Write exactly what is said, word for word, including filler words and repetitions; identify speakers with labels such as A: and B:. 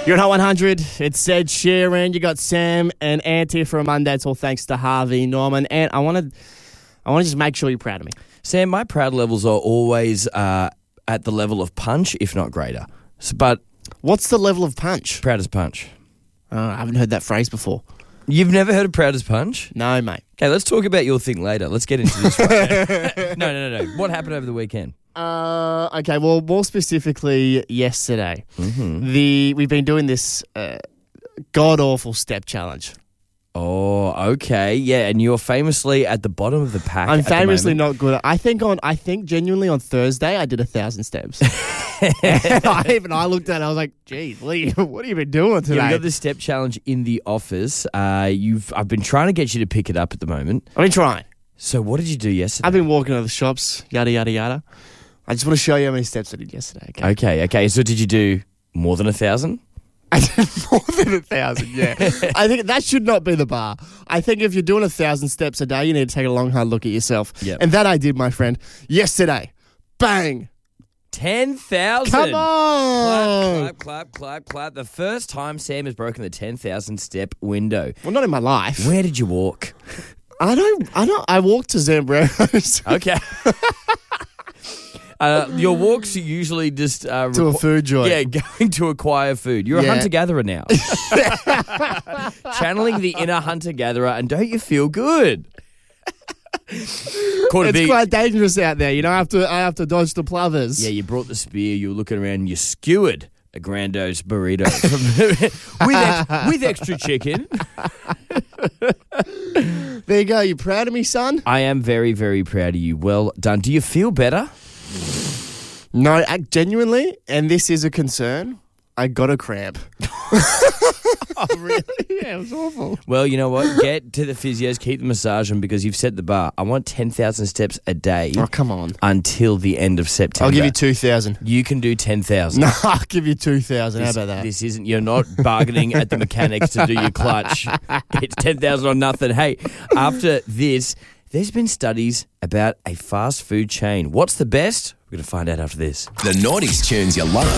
A: You're at Hot one hundred. It's Ed Sheeran. You got Sam and Ant here for a Monday. It's all thanks to Harvey Norman. And I want to, I want to just make sure you're proud of me.
B: Sam, my proud levels are always uh, at the level of punch, if not greater. So, but
A: What's the level of punch?
B: proud as punch.
A: Oh, I haven't heard that phrase before.
B: You've never heard of proud as punch?
A: No, mate.
B: Okay, let's talk about your thing later. Let's get into this one. no, no, no, no. What happened over the weekend?
A: Uh, okay, well, more specifically, yesterday,
B: Mm-hmm.
A: the we've been doing this uh, god awful step challenge.
B: Oh, okay. Yeah, and you're famously at the bottom of the pack.
A: I'm
B: at the
A: famously
B: moment.
A: not good. At, I think on, I think genuinely on Thursday I did a thousand steps. And I, even I looked at it, I was like, "Geez, Lee, what have you been doing today?"
B: Yeah, we've got the step challenge in the office. Uh, you've I've been trying to get you to pick it up at the moment.
A: I've been trying.
B: So what did you do yesterday?
A: I've been walking to the shops, yada yada yada. I just want to show you how many steps I did yesterday. Okay,
B: Okay, okay. So did you do more than a thousand?
A: I did more than a thousand. Yeah, I think that should not be the bar. I think if you're doing a thousand steps a day, you need to take a long hard look at yourself.
B: Yep.
A: And that I did, my friend, yesterday. Bang!
B: Ten thousand.
A: Come on!
B: Clap, clap, clap, clap, clap. The first time Sam has broken the ten thousand step window.
A: Well, not in my life.
B: Where did you walk?
A: I don't. I don't. I walked to Zambreros.
B: Okay. Uh, your walks are usually just uh,
A: To a food joint.
B: Yeah, going to acquire food. You're a
A: Yeah.
B: hunter-gatherer now. Channeling the inner hunter-gatherer, and don't you feel good? Caught a
A: It's
B: big-
A: quite dangerous out there. You know, I have to. I have to dodge the plovers.
B: Yeah, you brought the spear. You were looking around, and you skewered a Grando's burrito from, with, ex- with extra chicken.
A: There you go. You proud of me, son?
B: I am very, very proud of you. Well done. Do you feel better?
A: No, I, genuinely, and this is a concern. I got a cramp.
B: Oh, really?
A: Yeah, it was awful.
B: Well, you know what? Get to the physios, keep the massaging because you've set the bar. I want ten thousand steps a day
A: Oh, come on.
B: until the end of September.
A: I'll give you two thousand.
B: You can do ten thousand.
A: No, I'll give you two thousand. How
B: This,
A: about that?
B: this isn't, you're not bargaining at the mechanics to do your clutch. It's ten thousand or nothing. Hey, after this, there's been studies about a fast food chain. What's the best? We're going to find out after this.
C: The Naughties tunes you love.